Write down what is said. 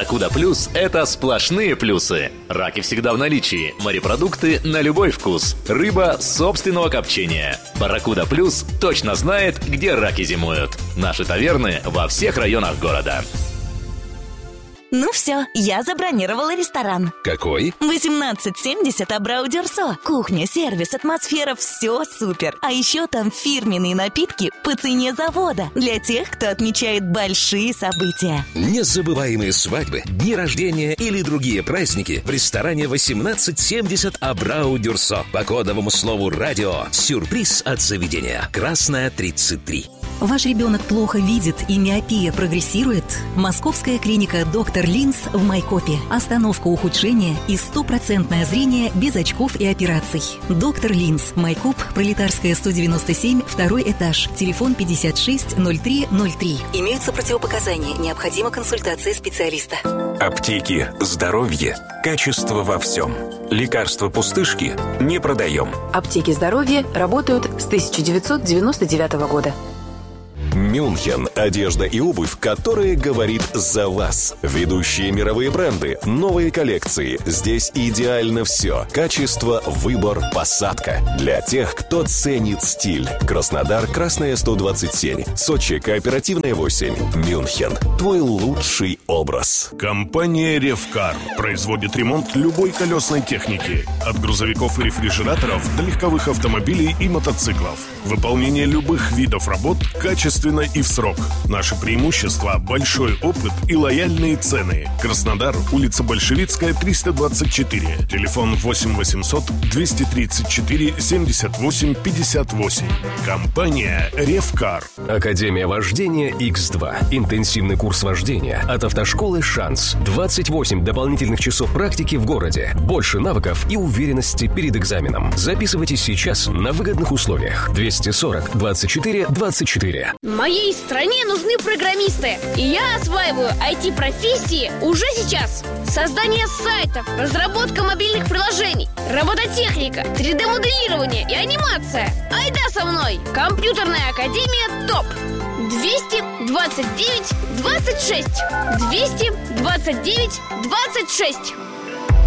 Барракуда Плюс – это сплошные плюсы. Раки всегда в наличии, морепродукты на любой вкус, рыба собственного копчения. Барракуда Плюс точно знает, где раки зимуют. Наши таверны во всех районах города. Ну все, я забронировала ресторан. Какой? 1870 Абрау Дюрсо. Кухня, сервис, атмосфера, все супер. А еще там фирменные напитки по цене завода. Для тех, кто отмечает большие события. Незабываемые свадьбы, дни рождения или другие праздники в ресторане 1870 Абрау Дюрсо. По кодовому слову «радио» сюрприз от заведения. Красная 33. Ваш ребенок плохо видит и миопия прогрессирует? Московская клиника «Доктор Линз» в Майкопе. Остановка ухудшения и 100% зрение без очков и операций. «Доктор Линз», Майкоп, Пролетарская, 197, второй этаж. Телефон 560303. Имеются противопоказания. Необходима консультация специалиста. Аптеки, здоровье, качество во всем. Лекарства пустышки не продаем. Аптеки здоровья работают с 1999 года. Мюнхен. Одежда и обувь, которые говорит за вас. Ведущие мировые бренды, новые коллекции. Здесь идеально все. Качество, выбор, посадка. Для тех, кто ценит стиль. Краснодар, Красная 127. Сочи, Кооперативная 8. Мюнхен. Твой лучший образ. Компания «Ревкар» производит ремонт любой колесной техники. От грузовиков и рефрижераторов до легковых автомобилей и мотоциклов. Выполнение любых видов работ качественно и в срок. Наши преимущества – большой опыт и лояльные цены. Краснодар, улица Большевицкая, 324. Телефон 8 800 234 78 58. Компания «Ревкар». Академия вождения X2. Интенсивный курс вождения от автошколы «Шанс». 28 дополнительных часов практики в городе. Больше навыков и уверенности перед экзаменом. Записывайтесь сейчас на выгодных условиях. 240 24 24. Моей стране нужны программисты, и я осваиваю IT-профессии уже сейчас. Создание сайтов, разработка мобильных приложений, робототехника, 3D-моделирование и анимация. Айда со мной! Компьютерная академия ТОП. 229 26. 229 26.